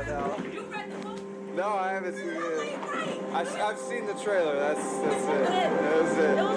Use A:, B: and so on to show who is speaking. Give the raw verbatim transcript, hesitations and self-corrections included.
A: no, no.
B: You read the book?
A: No, I haven't seen
B: Oh,
A: it.
B: you're right.
A: I, I've seen the trailer. That's that's it. That was it.